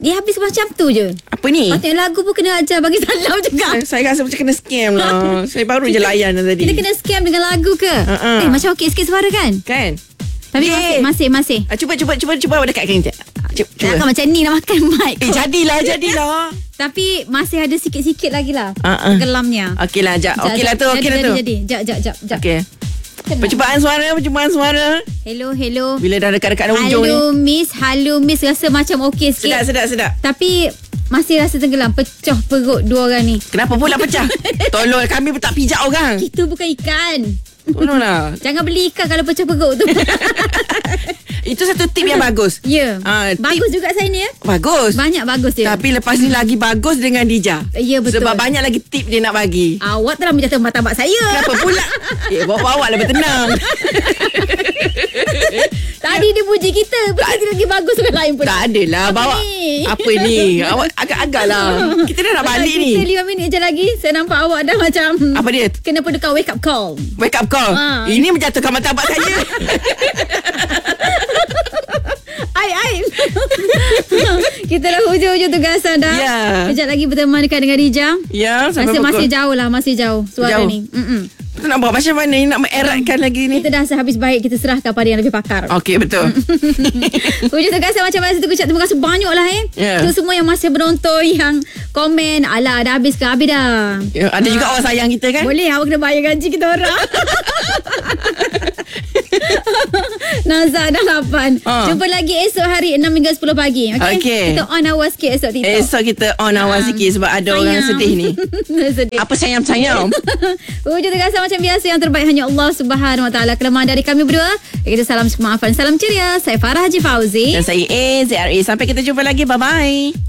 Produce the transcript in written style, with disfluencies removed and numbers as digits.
Dia habis macam tu je. Apa ni? Tengok lagu pun kena ajar bagi salam juga. Saya rasa macam kena scam lah. Saya baru je layan tadi. Kita kena scam dengan lagu ke? Macam okey sikit suara kan? Kan? Tapi masih. Cuba dekatkan je. Cuba. Takkan macam ni nak makan mic. Jadilah. Tapi masih ada sikit-sikit lagi lah. Gelamnya. Okeylah, Jap. Okeylah tu. Jadi. Jap. Okey. Percubaan suara. Hello. Bila dah dekat-dekat hujung ni. Halo miss. Rasa macam okey sikit. Sedap. Tapi masih rasa tenggelam. Pecah perut dua orang ni. Kenapa pula pecah? Tolong, kami tak pijak orang. Kita bukan ikan. Tolonglah. Jangan beli ikan kalau pecah perut tu. Itu satu tip yang bagus. Ya. Bagus juga saya ni ya. Bagus. Banyak bagus dia. Tapi lepas ni lagi bagus dengan Dija. Ya betul. Sebab banyak lagi tip dia nak bagi. Awak telah menjatuh martabat saya. Kenapa pula? Bawa awak lah bertenang. Tadi dia puji kita. Berarti lagi bagus orang lain pula. Tak adalah. Bawa apa ni? Awak agak-agak lah. Kita dah nak balik ni. Kita 5 minit je lagi. Saya nampak awak dah macam apa dia? kena dekat wake up call. Wake up call. Ini menjatuhkan martabat saya. Ai. Kita dah hujung-hujung tugasan dah. Ya. Kejap lagi berteman dekat dengan Rija. Ya, sampai masih jauh lah. Masih jauh suara jauh. ni. Kita nak buat macam mana ni? Nak mengeratkan lagi ni. Kita dah sehabis baik kita serahkan pada yang lebih pakar. Okey, betul. Hujung tugasan macam mana kita ucap terima kasih banyak lah Untuk semua yang masih menonton, yang komen. Alah, dah habis ke? Habis dah. Ada juga orang sayang kita kan? Boleh, awak kena bayar gaji kita orang. Nazak dah 8. Jumpa lagi esok hari 6 hingga 10 pagi. Okay? Kita on awal sikit esok TikTok. Esok kita on awal sikit sebab ada orang sedih ni. Sedih. Apa sayang? Hujung terasa macam biasa, yang terbaik hanya Allah Subhanahu Wa Taala. Kelemahan dari kami berdua, kita salam kemaafan. Salam ceria. Saya Farah Haji Fauzi. Dan saya AZRA. Sampai kita jumpa lagi. Bye-bye.